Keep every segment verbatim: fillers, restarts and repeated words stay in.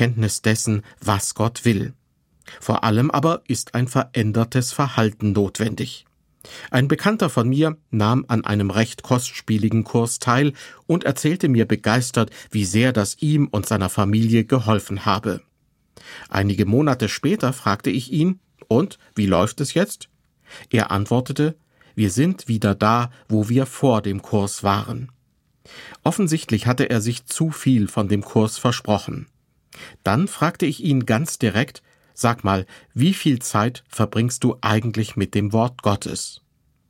Erkenntnis dessen, was Gott will. Vor allem aber ist ein verändertes Verhalten notwendig. Ein Bekannter von mir nahm an einem recht kostspieligen Kurs teil und erzählte mir begeistert, wie sehr das ihm und seiner Familie geholfen habe. Einige Monate später fragte ich ihn: Und, wie läuft es jetzt? Er antwortete: Wir sind wieder da, wo wir vor dem Kurs waren. Offensichtlich hatte er sich zu viel von dem Kurs versprochen. Dann fragte ich ihn ganz direkt: Sag mal, wie viel Zeit verbringst du eigentlich mit dem Wort Gottes?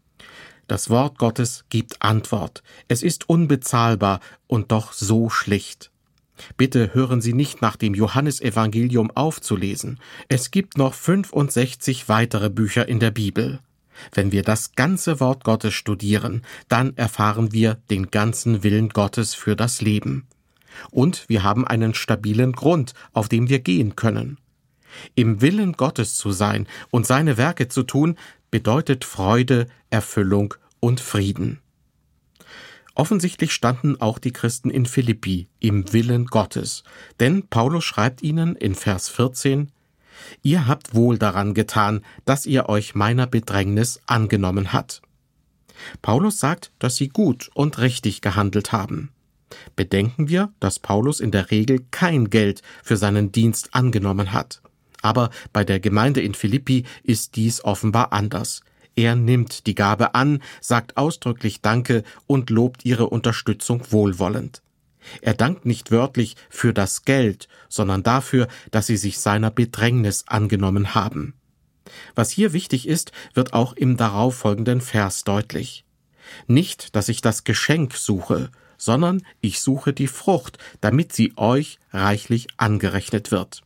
Das Wort Gottes gibt Antwort. Es ist unbezahlbar und doch so schlicht. Bitte hören Sie nicht nach dem Johannesevangelium aufzulesen. Es gibt noch fünfundsechzig weitere Bücher in der Bibel. Wenn wir das ganze Wort Gottes studieren, dann erfahren wir den ganzen Willen Gottes für das Leben. Und wir haben einen stabilen Grund, auf dem wir gehen können. Im Willen Gottes zu sein und seine Werke zu tun, bedeutet Freude, Erfüllung und Frieden. Offensichtlich standen auch die Christen in Philippi im Willen Gottes, denn Paulus schreibt ihnen in Vers vierzehn: Ihr habt wohl daran getan, dass ihr euch meiner Bedrängnis angenommen habt. Paulus sagt, dass sie gut und richtig gehandelt haben. Bedenken wir, dass Paulus in der Regel kein Geld für seinen Dienst angenommen hat. Aber bei der Gemeinde in Philippi ist dies offenbar anders. Er nimmt die Gabe an, sagt ausdrücklich Danke und lobt ihre Unterstützung wohlwollend. Er dankt nicht wörtlich für das Geld, sondern dafür, dass sie sich seiner Bedrängnis angenommen haben. Was hier wichtig ist, wird auch im darauffolgenden Vers deutlich. Nicht, dass ich das Geschenk suche, sondern ich suche die Frucht, damit sie euch reichlich angerechnet wird.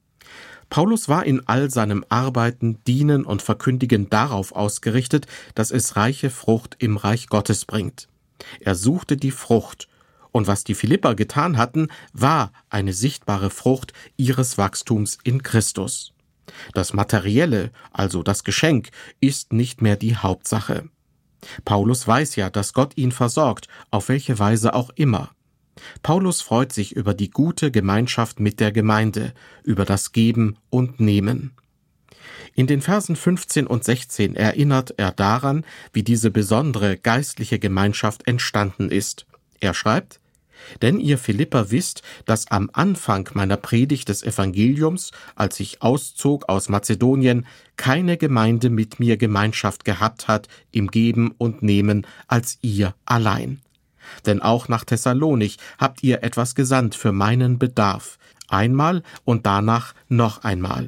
Paulus war in all seinem Arbeiten, Dienen und Verkündigen darauf ausgerichtet, dass es reiche Frucht im Reich Gottes bringt. Er suchte die Frucht, und was die Philipper getan hatten, war eine sichtbare Frucht ihres Wachstums in Christus. Das Materielle, also das Geschenk, ist nicht mehr die Hauptsache. Paulus weiß ja, dass Gott ihn versorgt, auf welche Weise auch immer. Paulus freut sich über die gute Gemeinschaft mit der Gemeinde, über das Geben und Nehmen. In den Versen fünfzehn und sechzehn erinnert er daran, wie diese besondere geistliche Gemeinschaft entstanden ist. Er schreibt: Denn ihr Philipper wisst, dass am Anfang meiner Predigt des Evangeliums, als ich auszog aus Mazedonien, keine Gemeinde mit mir Gemeinschaft gehabt hat im Geben und Nehmen als ihr allein. Denn auch nach Thessalonich habt ihr etwas gesandt für meinen Bedarf, einmal und danach noch einmal.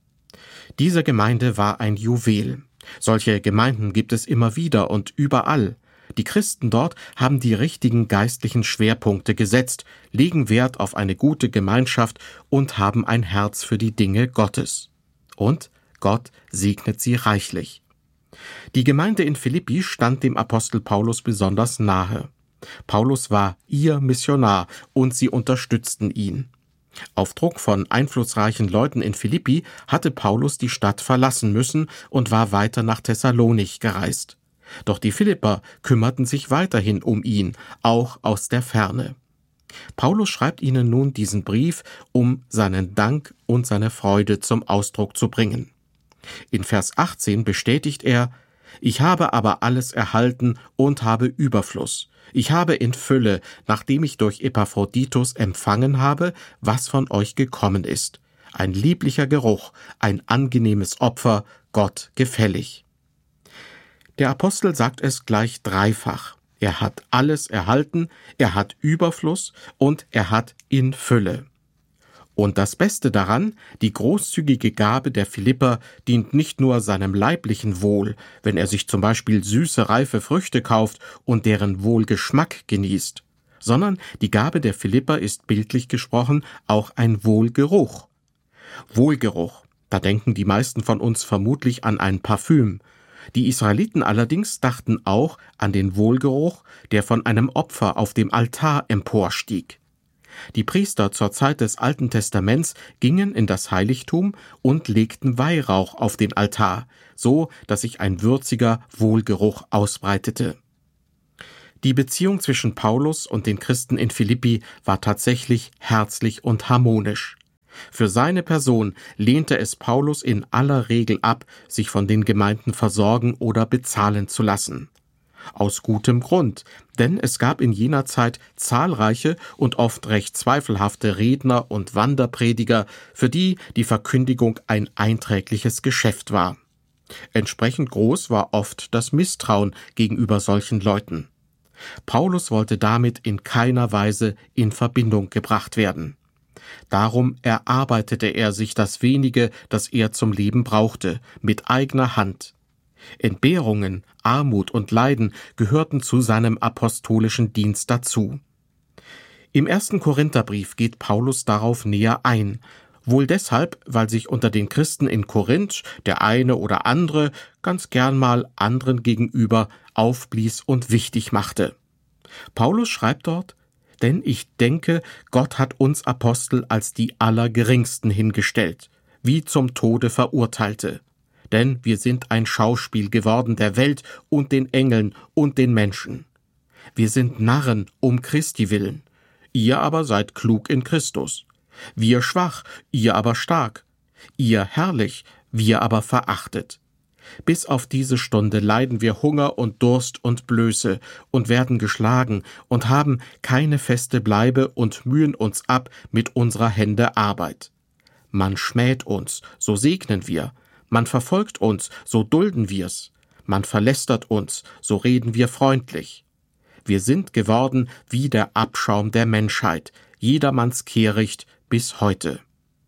Diese Gemeinde war ein Juwel. Solche Gemeinden gibt es immer wieder und überall. Die Christen dort haben die richtigen geistlichen Schwerpunkte gesetzt, legen Wert auf eine gute Gemeinschaft und haben ein Herz für die Dinge Gottes. Und Gott segnet sie reichlich. Die Gemeinde in Philippi stand dem Apostel Paulus besonders nahe. Paulus war ihr Missionar und sie unterstützten ihn. Auf Druck von einflussreichen Leuten in Philippi hatte Paulus die Stadt verlassen müssen und war weiter nach Thessalonich gereist. Doch die Philipper kümmerten sich weiterhin um ihn, auch aus der Ferne. Paulus schreibt ihnen nun diesen Brief, um seinen Dank und seine Freude zum Ausdruck zu bringen. In Vers achtzehn bestätigt er: Ich habe aber alles erhalten und habe Überfluss. Ich habe in Fülle, nachdem ich durch Epaphroditus empfangen habe, was von euch gekommen ist. Ein lieblicher Geruch, ein angenehmes Opfer, Gott gefällig. Der Apostel sagt es gleich dreifach. Er hat alles erhalten, er hat Überfluss und er hat in Fülle. Und das Beste daran, die großzügige Gabe der Philipper dient nicht nur seinem leiblichen Wohl, wenn er sich zum Beispiel süße, reife Früchte kauft und deren Wohlgeschmack genießt, sondern die Gabe der Philipper ist bildlich gesprochen auch ein Wohlgeruch. Wohlgeruch, da denken die meisten von uns vermutlich an ein Parfüm. Die Israeliten allerdings dachten auch an den Wohlgeruch, der von einem Opfer auf dem Altar emporstieg. Die Priester zur Zeit des Alten Testaments gingen in das Heiligtum und legten Weihrauch auf den Altar, so dass sich ein würziger Wohlgeruch ausbreitete. Die Beziehung zwischen Paulus und den Christen in Philippi war tatsächlich herzlich und harmonisch. Für seine Person lehnte es Paulus in aller Regel ab, sich von den Gemeinden versorgen oder bezahlen zu lassen. Aus gutem Grund, denn es gab in jener Zeit zahlreiche und oft recht zweifelhafte Redner und Wanderprediger, für die die Verkündigung ein einträgliches Geschäft war. Entsprechend groß war oft das Misstrauen gegenüber solchen Leuten. Paulus wollte damit in keiner Weise in Verbindung gebracht werden. Darum erarbeitete er sich das wenige, das er zum Leben brauchte, mit eigener Hand. Entbehrungen, Armut und Leiden gehörten zu seinem apostolischen Dienst dazu. Im ersten Korintherbrief geht Paulus darauf näher ein, wohl deshalb, weil sich unter den Christen in Korinth der eine oder andere ganz gern mal anderen gegenüber aufblies und wichtig machte. Paulus schreibt dort: Denn ich denke, Gott hat uns Apostel als die Allergeringsten hingestellt, wie zum Tode Verurteilte. Denn wir sind ein Schauspiel geworden der Welt und den Engeln und den Menschen. Wir sind Narren um Christi willen. Ihr aber seid klug in Christus. Wir schwach, ihr aber stark. Ihr herrlich, wir aber verachtet. Bis auf diese Stunde leiden wir Hunger und Durst und Blöße und werden geschlagen und haben keine feste Bleibe und mühen uns ab mit unserer Hände Arbeit. Man schmäht uns, so segnen wir. Man verfolgt uns, so dulden wir's. Man verlästert uns, so reden wir freundlich. Wir sind geworden wie der Abschaum der Menschheit, jedermanns Kehricht bis heute.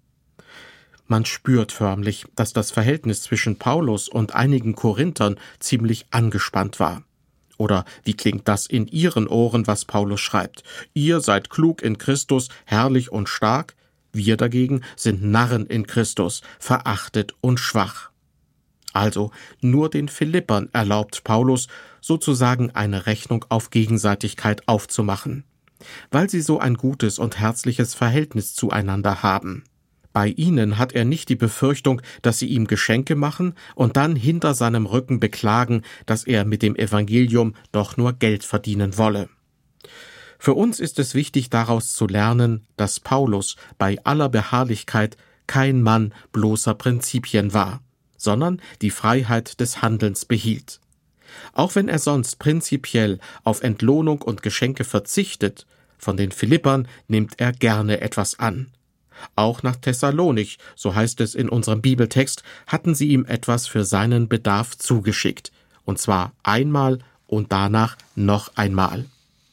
Man spürt förmlich, dass das Verhältnis zwischen Paulus und einigen Korinthern ziemlich angespannt war. Oder wie klingt das in ihren Ohren, was Paulus schreibt? Ihr seid klug in Christus, herrlich und stark. Wir dagegen sind Narren in Christus, verachtet und schwach. Also nur den Philippern erlaubt Paulus, sozusagen eine Rechnung auf Gegenseitigkeit aufzumachen, weil sie so ein gutes und herzliches Verhältnis zueinander haben. Bei ihnen hat er nicht die Befürchtung, dass sie ihm Geschenke machen und dann hinter seinem Rücken beklagen, dass er mit dem Evangelium doch nur Geld verdienen wolle. Für uns ist es wichtig, daraus zu lernen, dass Paulus bei aller Beharrlichkeit kein Mann bloßer Prinzipien war, sondern die Freiheit des Handelns behielt. Auch wenn er sonst prinzipiell auf Entlohnung und Geschenke verzichtet, von den Philippern nimmt er gerne etwas an. Auch nach Thessalonich, so heißt es in unserem Bibeltext, hatten sie ihm etwas für seinen Bedarf zugeschickt, und zwar einmal und danach noch einmal.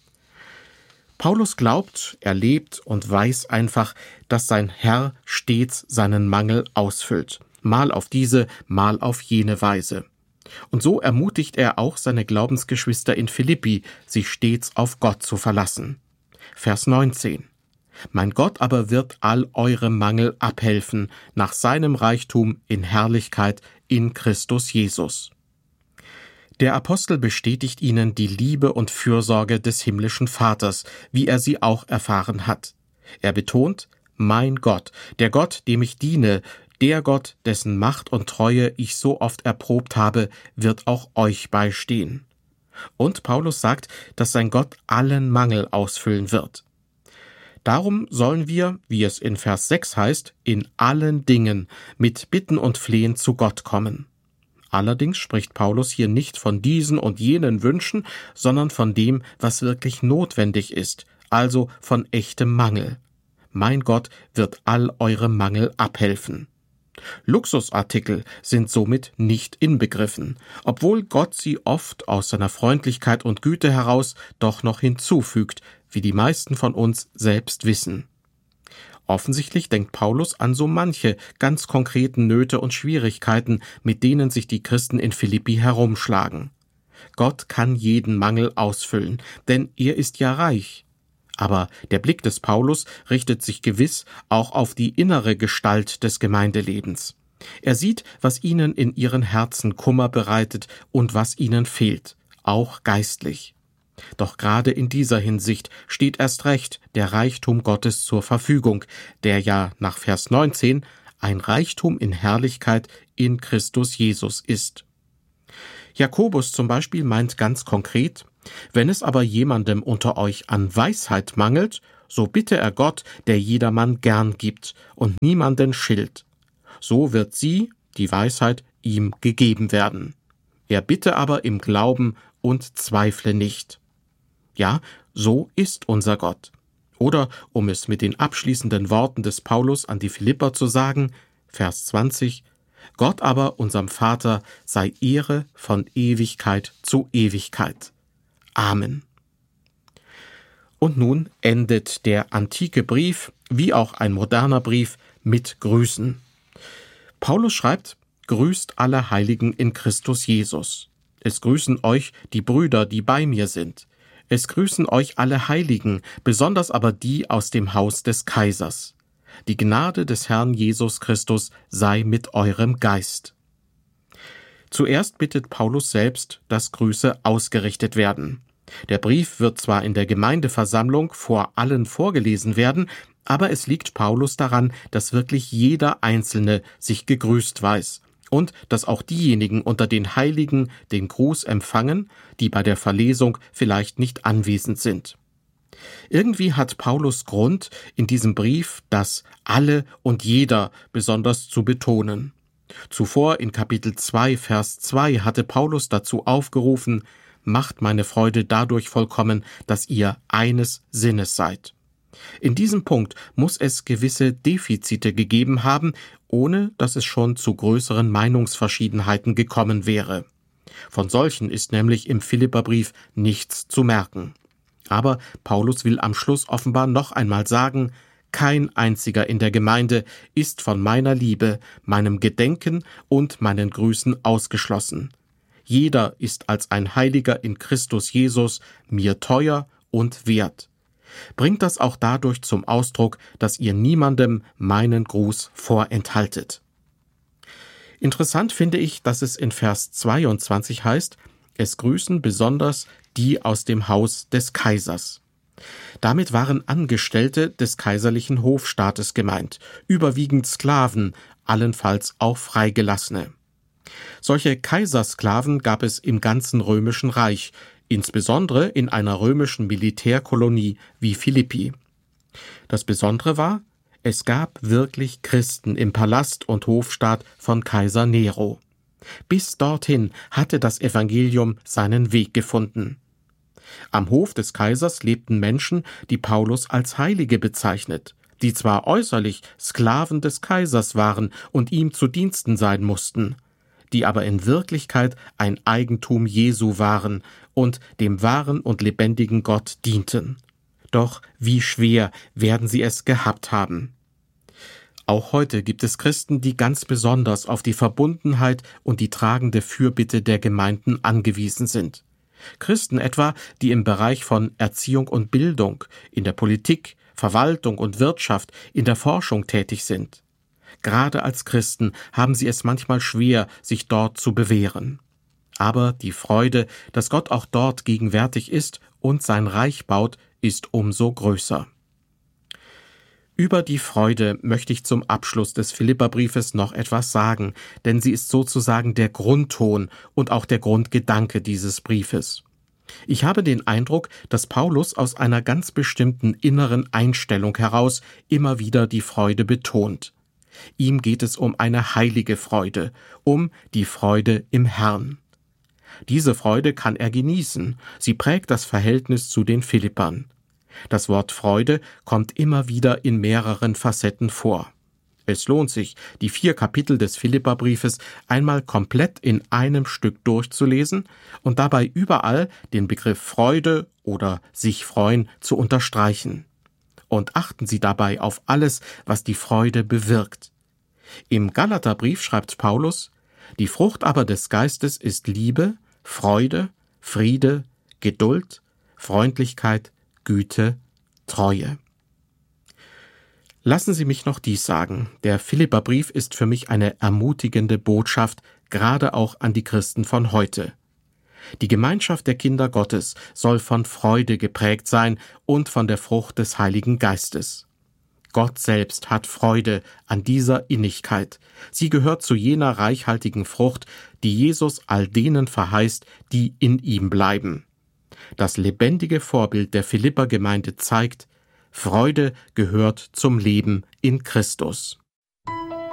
Paulus glaubt, erlebt und weiß einfach, dass sein Herr stets seinen Mangel ausfüllt, mal auf diese, mal auf jene Weise. Und so ermutigt er auch seine Glaubensgeschwister in Philippi, sich stets auf Gott zu verlassen. Vers neunzehn. Mein Gott aber wird all eure Mangel abhelfen, nach seinem Reichtum in Herrlichkeit in Christus Jesus. Der Apostel bestätigt ihnen die Liebe und Fürsorge des himmlischen Vaters, wie er sie auch erfahren hat. Er betont: Mein Gott, der Gott, dem ich diene, der Gott, dessen Macht und Treue ich so oft erprobt habe, wird auch euch beistehen. Und Paulus sagt, dass sein Gott allen Mangel ausfüllen wird. Darum sollen wir, wie es in Vers sechs heißt, in allen Dingen mit Bitten und Flehen zu Gott kommen. Allerdings spricht Paulus hier nicht von diesen und jenen Wünschen, sondern von dem, was wirklich notwendig ist, also von echtem Mangel. Mein Gott wird all eure Mangel abhelfen. Luxusartikel sind somit nicht inbegriffen, obwohl Gott sie oft aus seiner Freundlichkeit und Güte heraus doch noch hinzufügt, wie die meisten von uns selbst wissen. Offensichtlich denkt Paulus an so manche ganz konkreten Nöte und Schwierigkeiten, mit denen sich die Christen in Philippi herumschlagen. Gott kann jeden Mangel ausfüllen, denn er ist ja reich. Aber der Blick des Paulus richtet sich gewiss auch auf die innere Gestalt des Gemeindelebens. Er sieht, was ihnen in ihren Herzen Kummer bereitet und was ihnen fehlt, auch geistlich. Doch gerade in dieser Hinsicht steht erst recht der Reichtum Gottes zur Verfügung, der ja nach Vers neunzehn ein Reichtum in Herrlichkeit in Christus Jesus ist. Jakobus zum Beispiel meint ganz konkret: Wenn es aber jemandem unter euch an Weisheit mangelt, so bitte er Gott, der jedermann gern gibt und niemanden schilt. So wird sie, die Weisheit, ihm gegeben werden. Er bitte aber im Glauben und zweifle nicht. Ja, so ist unser Gott. Oder, um es mit den abschließenden Worten des Paulus an die Philipper zu sagen, Vers zwanzig, Gott aber, unserem Vater, sei Ehre von Ewigkeit zu Ewigkeit. Amen. Und nun endet der antike Brief, wie auch ein moderner Brief, mit Grüßen. Paulus schreibt, grüßt alle Heiligen in Christus Jesus. Es grüßen euch die Brüder, die bei mir sind. Es grüßen euch alle Heiligen, besonders aber die aus dem Haus des Kaisers. Die Gnade des Herrn Jesus Christus sei mit eurem Geist. Zuerst bittet Paulus selbst, dass Grüße ausgerichtet werden. Der Brief wird zwar in der Gemeindeversammlung vor allen vorgelesen werden, aber es liegt Paulus daran, dass wirklich jeder Einzelne sich gegrüßt weiß und dass auch diejenigen unter den Heiligen den Gruß empfangen, die bei der Verlesung vielleicht nicht anwesend sind. Irgendwie hat Paulus Grund, in diesem Brief das alle und jeder besonders zu betonen. Zuvor in Kapitel zwei, Vers zwei hatte Paulus dazu aufgerufen, macht meine Freude dadurch vollkommen, dass ihr eines Sinnes seid. In diesem Punkt muss es gewisse Defizite gegeben haben, ohne dass es schon zu größeren Meinungsverschiedenheiten gekommen wäre. Von solchen ist nämlich im Philipperbrief nichts zu merken. Aber Paulus will am Schluss offenbar noch einmal sagen, kein einziger in der Gemeinde ist von meiner Liebe, meinem Gedenken und meinen Grüßen ausgeschlossen. Jeder ist als ein Heiliger in Christus Jesus mir teuer und wert. Bringt das auch dadurch zum Ausdruck, dass ihr niemandem meinen Gruß vorenthaltet. Interessant finde ich, dass es in Vers zweiundzwanzig heißt, es grüßen besonders die aus dem Haus des Kaisers. Damit waren Angestellte des kaiserlichen Hofstaates gemeint, überwiegend Sklaven, allenfalls auch Freigelassene. Solche Kaisersklaven gab es im ganzen römischen Reich, insbesondere in einer römischen Militärkolonie wie Philippi. Das Besondere war, es gab wirklich Christen im Palast und Hofstaat von Kaiser Nero. Bis dorthin hatte das Evangelium seinen Weg gefunden. Am Hof des Kaisers lebten Menschen, die Paulus als Heilige bezeichnet, die zwar äußerlich Sklaven des Kaisers waren und ihm zu Diensten sein mussten, die aber in Wirklichkeit ein Eigentum Jesu waren und dem wahren und lebendigen Gott dienten. Doch wie schwer werden sie es gehabt haben. Auch heute gibt es Christen, die ganz besonders auf die Verbundenheit und die tragende Fürbitte der Gemeinden angewiesen sind. Christen etwa, die im Bereich von Erziehung und Bildung, in der Politik, Verwaltung und Wirtschaft, in der Forschung tätig sind. Gerade als Christen haben sie es manchmal schwer, sich dort zu bewähren. Aber die Freude, dass Gott auch dort gegenwärtig ist und sein Reich baut, ist umso größer. Über die Freude möchte ich zum Abschluss des Philipperbriefes noch etwas sagen, denn sie ist sozusagen der Grundton und auch der Grundgedanke dieses Briefes. Ich habe den Eindruck, dass Paulus aus einer ganz bestimmten inneren Einstellung heraus immer wieder die Freude betont. Ihm geht es um eine heilige Freude, um die Freude im Herrn. Diese Freude kann er genießen, sie prägt das Verhältnis zu den Philippern. Das Wort Freude kommt immer wieder in mehreren Facetten vor. Es lohnt sich, die vier Kapitel des Philipperbriefes einmal komplett in einem Stück durchzulesen und dabei überall den Begriff Freude oder sich freuen zu unterstreichen. Und achten Sie dabei auf alles, was die Freude bewirkt. Im Galaterbrief schreibt Paulus, die Frucht aber des Geistes ist Liebe, Freude, Friede, Geduld, Freundlichkeit, Güte, Treue. Lassen Sie mich noch dies sagen, der Philipperbrief ist für mich eine ermutigende Botschaft, gerade auch an die Christen von heute. Die Gemeinschaft der Kinder Gottes soll von Freude geprägt sein und von der Frucht des Heiligen Geistes. Gott selbst hat Freude an dieser Innigkeit. Sie gehört zu jener reichhaltigen Frucht, die Jesus all denen verheißt, die in ihm bleiben. Das lebendige Vorbild der Philippergemeinde zeigt, Freude gehört zum Leben in Christus.